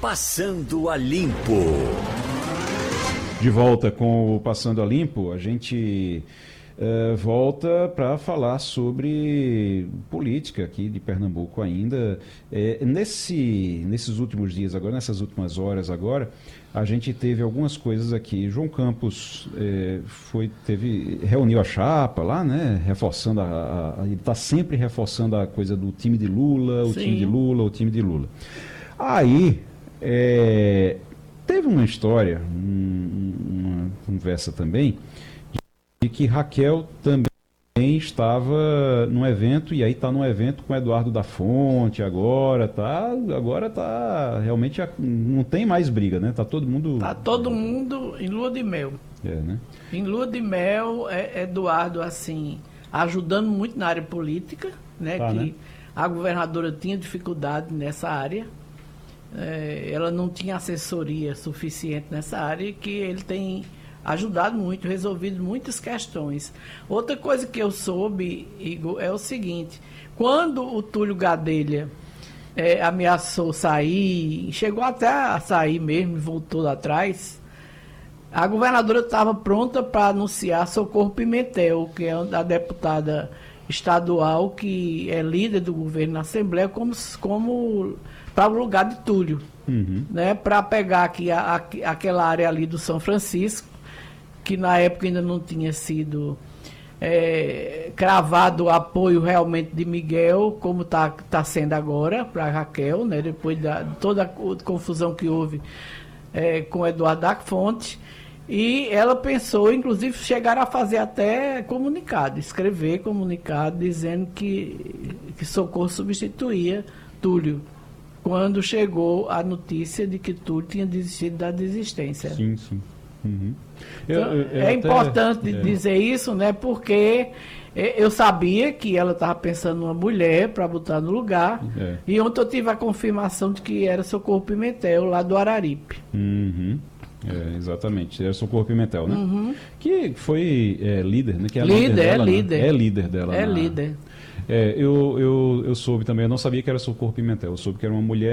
Passando a Limpo. De volta com o Passando a Limpo, a gente volta para falar sobre política aqui de Pernambuco ainda. Nesses últimos dias agora, nessas últimas horas agora, a gente teve algumas coisas aqui. João Campos reuniu a chapa lá, né? Reforçando ele está sempre reforçando a coisa do time de Lula, o time de Lula, o time de Lula. Aí teve uma história, uma conversa também, de que Raquel também estava num evento, e aí está num evento com Eduardo da Fonte, agora tá realmente, não tem mais briga, né? Tá todo mundo em lua de mel. Né? Em lua de mel, Eduardo, assim, ajudando muito na área política, né? Né? A governadora tinha dificuldade nessa área. Ela não tinha assessoria suficiente nessa área, que ele tem ajudado muito, resolvido muitas questões. Outra coisa que eu soube, Igor, é o seguinte: quando o Túlio Gadelha ameaçou sair, chegou até a sair mesmo, voltou lá atrás, a governadora estava pronta para anunciar Socorro Pimentel, que é a deputada estadual que é líder do governo na Assembleia, como para o lugar de Túlio, né, para pegar aqui aquela área ali do São Francisco, que na época ainda não tinha sido cravado o apoio realmente de Miguel, como está sendo agora para Raquel, né, depois de toda a confusão que houve com Eduardo da Fonte. E ela pensou, inclusive, chegar a fazer até comunicado, escrever comunicado, dizendo que Socorro substituía Túlio, quando chegou a notícia de que Túlio tinha desistido da desistência. Sim, sim. Então, importante dizer isso, né? Porque eu sabia que ela estava pensando numa mulher para botar no lugar, e ontem eu tive a confirmação de que era Socorro Pimentel, lá do Araripe. Exatamente, era Socorro Pimentel, né? Que foi líder, né? Que é líder dela. Líder. Eu soube também, eu não sabia que era Socorro Pimentel, eu soube que era uma mulher